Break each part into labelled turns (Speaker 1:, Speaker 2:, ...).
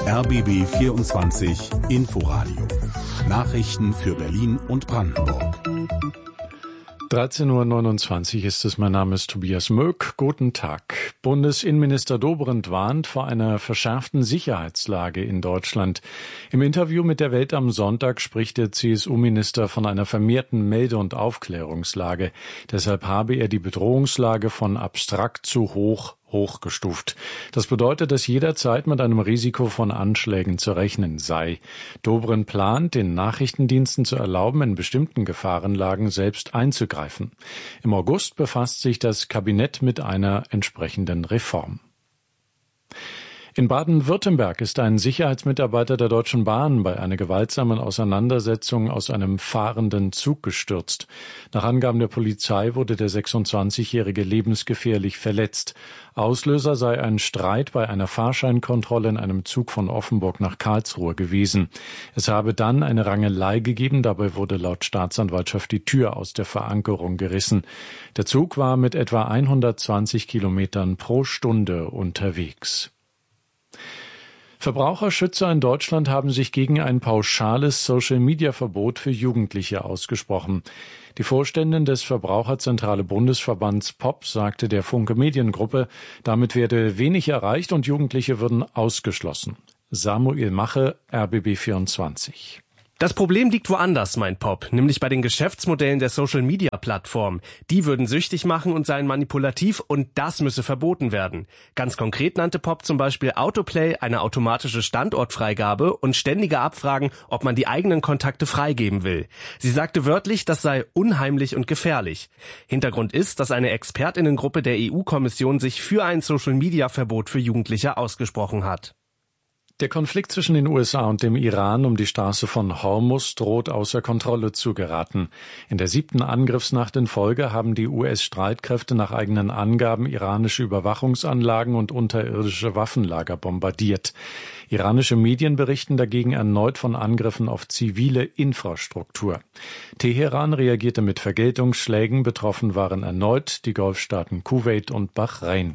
Speaker 1: RBB 24 Inforadio. Nachrichten für Berlin und Brandenburg.
Speaker 2: 13.29 Uhr ist es. Mein Name ist Tobias Möck. Guten Tag. Bundesinnenminister Dobrindt warnt vor einer verschärften Sicherheitslage in Deutschland. Im Interview mit der Welt am Sonntag spricht der CSU-Minister von einer vermehrten Melde- und Aufklärungslage. Deshalb habe er die Bedrohungslage von abstrakt zu hochgestuft. Das bedeutet, dass jederzeit mit einem Risiko von Anschlägen zu rechnen sei. Dobrindt plant, den Nachrichtendiensten zu erlauben, in bestimmten Gefahrenlagen selbst einzugreifen. Im August befasst sich das Kabinett mit einer entsprechenden Reform. In Baden-Württemberg ist ein Sicherheitsmitarbeiter der Deutschen Bahn bei einer gewaltsamen Auseinandersetzung aus einem fahrenden Zug gestürzt. Nach Angaben der Polizei wurde der 26-Jährige lebensgefährlich verletzt. Auslöser sei ein Streit bei einer Fahrscheinkontrolle in einem Zug von Offenburg nach Karlsruhe gewesen. Es habe dann eine Rangelei gegeben, dabei wurde laut Staatsanwaltschaft die Tür aus der Verankerung gerissen. Der Zug war mit etwa 120 Kilometern pro Stunde unterwegs. Verbraucherschützer in Deutschland haben sich gegen ein pauschales Social-Media-Verbot für Jugendliche ausgesprochen. Die Vorständin des Verbraucherzentrale Bundesverbands POP sagte der Funke Mediengruppe, damit werde wenig erreicht und Jugendliche würden ausgeschlossen. Samuel Mache, RBB 24.
Speaker 3: Das Problem liegt woanders, meint POP, nämlich bei den Geschäftsmodellen der Social-Media-Plattformen. Die würden süchtig machen und seien manipulativ und das müsse verboten werden. Ganz konkret nannte POP zum Beispiel Autoplay, eine automatische Standortfreigabe und ständige Abfragen, ob man die eigenen Kontakte freigeben will. Sie sagte wörtlich, das sei unheimlich und gefährlich. Hintergrund ist, dass eine Expertinnengruppe der EU-Kommission sich für ein Social-Media-Verbot für Jugendliche ausgesprochen hat.
Speaker 2: Der Konflikt zwischen den USA und dem Iran um die Straße von Hormuz droht außer Kontrolle zu geraten. In der 7. Angriffsnacht in Folge haben die US-Streitkräfte nach eigenen Angaben iranische Überwachungsanlagen und unterirdische Waffenlager bombardiert. Iranische Medien berichten dagegen erneut von Angriffen auf zivile Infrastruktur. Teheran reagierte mit Vergeltungsschlägen, betroffen waren erneut die Golfstaaten Kuwait und Bahrain.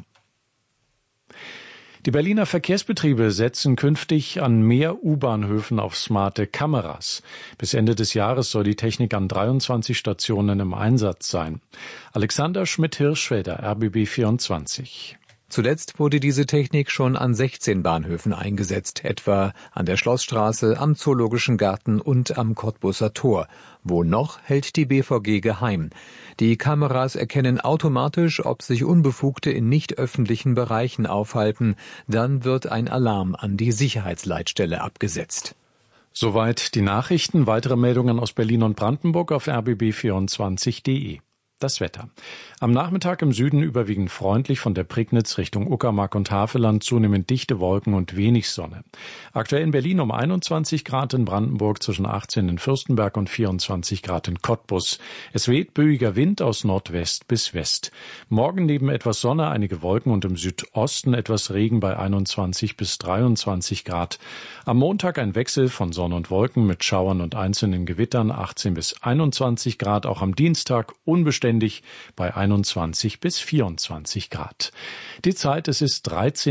Speaker 2: Die Berliner Verkehrsbetriebe setzen künftig an mehr U-Bahnhöfen auf smarte Kameras. Bis Ende des Jahres soll die Technik an 23 Stationen im Einsatz sein. Alexander Schmidt-Hirschfelder, RBB 24.
Speaker 4: Zuletzt wurde diese Technik schon an 16 Bahnhöfen eingesetzt, etwa an der Schlossstraße, am Zoologischen Garten und am Cottbuser Tor. Wo noch, hält die BVG geheim. Die Kameras erkennen automatisch, ob sich Unbefugte in nicht öffentlichen Bereichen aufhalten. Dann wird ein Alarm an die Sicherheitsleitstelle abgesetzt.
Speaker 2: Soweit die Nachrichten. Weitere Meldungen aus Berlin und Brandenburg auf rbb24.de. Das Wetter. Am Nachmittag im Süden überwiegend freundlich, von der Prignitz Richtung Uckermark und Havelland zunehmend dichte Wolken und wenig Sonne. Aktuell in Berlin um 21 Grad, in Brandenburg zwischen 18 in Fürstenberg und 24 Grad in Cottbus. Es weht böiger Wind aus Nordwest bis West. Morgen neben etwas Sonne einige Wolken und im Südosten etwas Regen bei 21 bis 23 Grad. Am Montag ein Wechsel von Sonne und Wolken mit Schauern und einzelnen Gewittern 18 bis 21 Grad. Auch am Dienstag unbeständig bei 21 bis 24 Grad. Die Zeit, es ist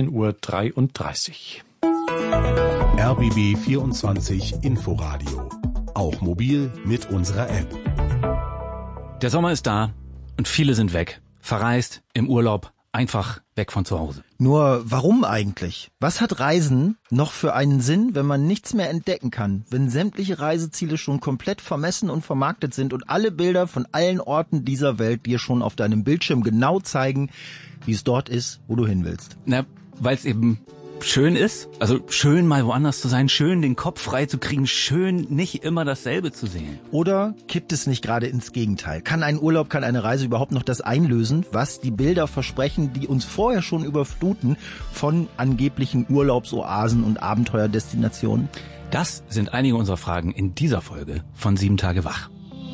Speaker 2: 13.33
Speaker 1: Uhr. RBB 24 Inforadio. Auch mobil mit unserer App.
Speaker 5: Der Sommer ist da und viele sind weg. Verreist, im Urlaub, einfach weg von zu Hause.
Speaker 6: Nur warum eigentlich? Was hat Reisen noch für einen Sinn, wenn man nichts mehr entdecken kann? Wenn sämtliche Reiseziele schon komplett vermessen und vermarktet sind und alle Bilder von allen Orten dieser Welt dir schon auf deinem Bildschirm genau zeigen, wie es dort ist, wo du hin willst?
Speaker 5: Na, weil es eben schön ist, also schön mal woanders zu sein, schön den Kopf frei zu kriegen, schön nicht immer dasselbe zu sehen.
Speaker 6: Oder kippt es nicht gerade ins Gegenteil? Kann ein Urlaub, kann eine Reise überhaupt noch das einlösen, was die Bilder versprechen, die uns vorher schon überfluten von angeblichen Urlaubsoasen und Abenteuerdestinationen?
Speaker 5: Das sind einige unserer Fragen in dieser Folge von 7 Tage wach.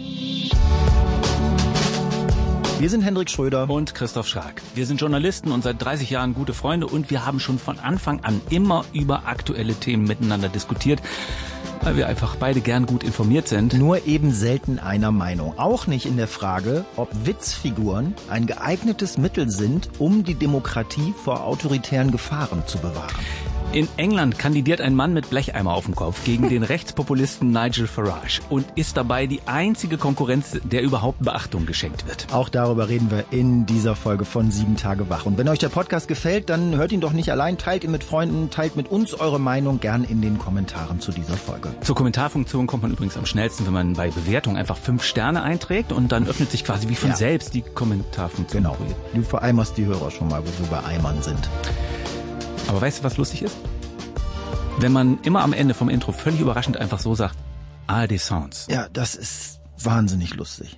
Speaker 6: Wir sind Hendrik Schröder
Speaker 5: und Christoph Schrag. Wir sind Journalisten und seit 30 Jahren gute Freunde und wir haben schon von Anfang an immer über aktuelle Themen miteinander diskutiert. weil wir einfach beide gern gut informiert sind.
Speaker 6: Nur eben selten einer Meinung. Auch nicht in der Frage, ob Witzfiguren ein geeignetes Mittel sind, um die Demokratie vor autoritären Gefahren zu bewahren.
Speaker 5: In England kandidiert ein Mann mit Blecheimer auf dem Kopf gegen den Rechtspopulisten Nigel Farage und ist dabei die einzige Konkurrenz, der überhaupt Beachtung geschenkt wird.
Speaker 6: Auch darüber reden wir in dieser Folge von 7 Tage wach. Und wenn euch der Podcast gefällt, dann hört ihn doch nicht allein, teilt ihn mit Freunden, teilt mit uns eure Meinung gern in den Kommentaren zu dieser Folge.
Speaker 5: Zur Kommentarfunktion kommt man übrigens am schnellsten, wenn man bei Bewertung einfach 5 Sterne einträgt und dann öffnet sich quasi wie von selbst die Kommentarfunktion.
Speaker 6: Genau. Du vereimerst die Hörer schon mal, wo wir bei Eimern sind.
Speaker 5: Aber weißt du, was lustig ist? Wenn man immer am Ende vom Intro völlig überraschend einfach so sagt, ARD Sounds.
Speaker 6: Ja, das ist wahnsinnig lustig.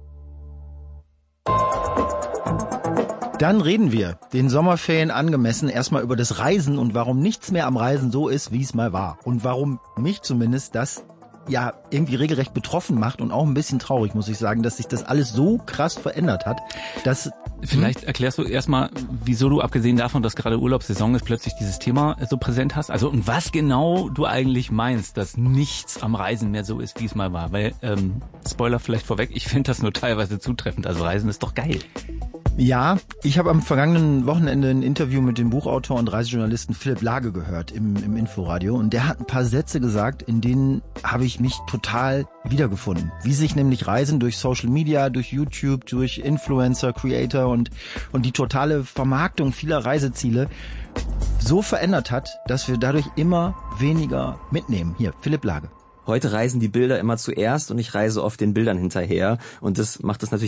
Speaker 6: Dann reden wir, den Sommerferien angemessen, erstmal über das Reisen und warum nichts mehr am Reisen so ist, wie es mal war. Und warum mich zumindest das ja irgendwie regelrecht betroffen macht und auch ein bisschen traurig, muss ich sagen, dass sich das alles so krass verändert hat, dass...
Speaker 5: Vielleicht erklärst du erstmal, wieso du, abgesehen davon, dass gerade Urlaubssaison ist, plötzlich dieses Thema so präsent hast. Also und was genau du eigentlich meinst, dass nichts am Reisen mehr so ist, wie es mal war. Weil, Spoiler vielleicht vorweg, ich finde das nur teilweise zutreffend. Also Reisen ist doch geil.
Speaker 6: Ja, ich habe am vergangenen Wochenende ein Interview mit dem Buchautor und Reisejournalisten Philipp Lage gehört im Inforadio und der hat ein paar Sätze gesagt, in denen habe ich mich total wiedergefunden. Wie sich nämlich Reisen durch Social Media, durch YouTube, durch Influencer, Creator und die totale Vermarktung vieler Reiseziele so verändert hat, dass wir dadurch immer weniger mitnehmen. Hier, Philipp Lage.
Speaker 7: Heute reisen die Bilder immer zuerst und ich reise oft den Bildern hinterher und das macht es natürlich